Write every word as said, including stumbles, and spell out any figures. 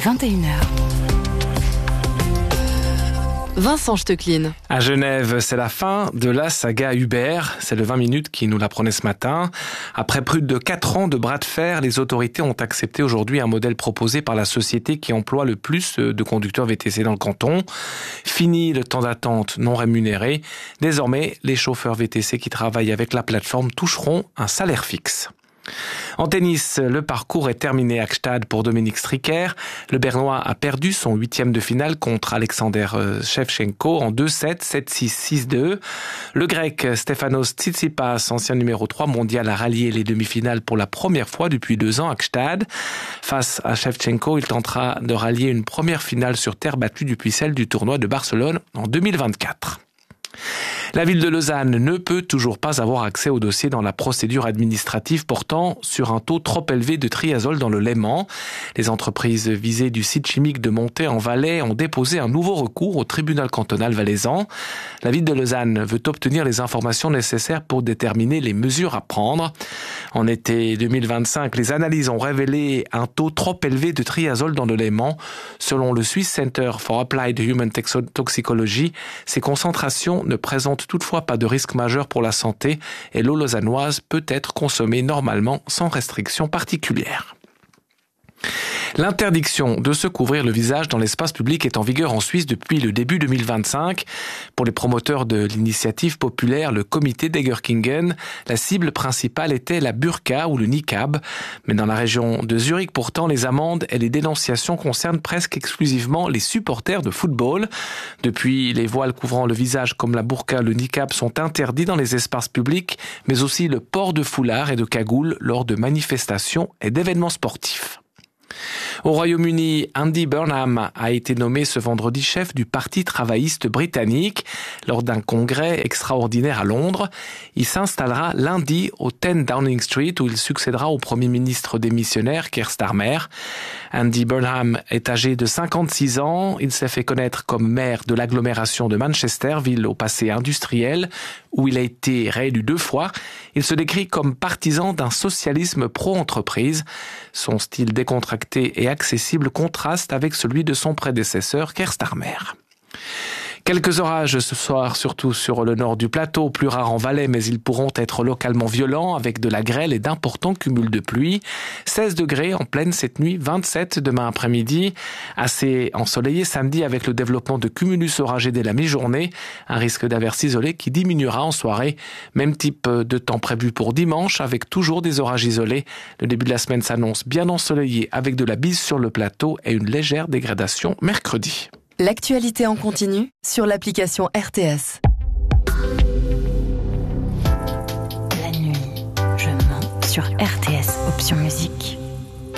vingt et une heures. Vincent Stecklin. À Genève, c'est la fin de la saga Uber. C'est le vingt minutes qui nous l'apprenait ce matin. Après plus de quatre ans de bras de fer, les autorités ont accepté aujourd'hui un modèle proposé par la société qui emploie le plus de conducteurs V T C dans le canton. Fini le temps d'attente non rémunéré. Désormais, les chauffeurs V T C qui travaillent avec la plateforme toucheront un salaire fixe. En tennis, le parcours est terminé à Gstaad pour Dominic Stricker. Le Bernois a perdu son huitième de finale contre Alexander Shevchenko en deux sept, sept six, six deux. Le Grec Stefanos Tsitsipas, ancien numéro trois mondial, a rallié les demi-finales pour la première fois depuis deux ans à Gstaad. Face à Shevchenko, il tentera de rallier une première finale sur terre battue depuis celle du tournoi de Barcelone en deux mille vingt-quatre. La ville de Lausanne ne peut toujours pas avoir accès au dossier dans la procédure administrative portant sur un taux trop élevé de triazole dans le Léman. Les entreprises visées du site chimique de Montet-en-Valais ont déposé un nouveau recours au tribunal cantonal valaisan. La ville de Lausanne veut obtenir les informations nécessaires pour déterminer les mesures à prendre. En été deux mille vingt-cinq, les analyses ont révélé un taux trop élevé de triazole dans le Léman. Selon le Swiss Center for Applied Human Toxicology, ces concentrations ne présentent toutefois pas de risque majeur pour la santé et l'eau lausannoise peut être consommée normalement sans restriction particulière. L'interdiction de se couvrir le visage dans l'espace public est en vigueur en Suisse depuis le début deux mille vingt-cinq. Pour les promoteurs de l'initiative populaire, le comité d'Egerkingen, la cible principale était la burqa ou le niqab. Mais dans la région de Zurich, pourtant, les amendes et les dénonciations concernent presque exclusivement les supporters de football. Depuis, les voiles couvrant le visage comme la burqa, le niqab sont interdits dans les espaces publics, mais aussi le port de foulard et de cagoule lors de manifestations et d'événements sportifs. Au Royaume-Uni, Andy Burnham a été nommé ce vendredi chef du Parti travailliste britannique lors d'un congrès extraordinaire à Londres. Il s'installera lundi au dix Downing Street où il succédera au Premier ministre démissionnaire Keir Starmer. Andy Burnham est âgé de cinquante-six ans. Il s'est fait connaître comme maire de l'agglomération de Manchester, ville au passé industriel, où il a été réélu deux fois. Il se décrit comme partisan d'un socialisme pro-entreprise. Son style décontracté et accessible contraste avec celui de son prédécesseur Keir Starmer. Quelques orages ce soir, surtout sur le nord du plateau, plus rares en Valais, mais ils pourront être localement violents avec de la grêle et d'importants cumuls de pluie. seize degrés en pleine cette nuit, vingt-sept demain après-midi. Assez ensoleillé samedi avec le développement de cumulus oragés dès la mi-journée. Un risque d'averse isolée qui diminuera en soirée. Même type de temps prévu pour dimanche avec toujours des orages isolés. Le début de la semaine s'annonce bien ensoleillé avec de la bise sur le plateau et une légère dégradation mercredi. L'actualité en continu sur l'application R T S. La nuit, je mens sur R T S, option musique.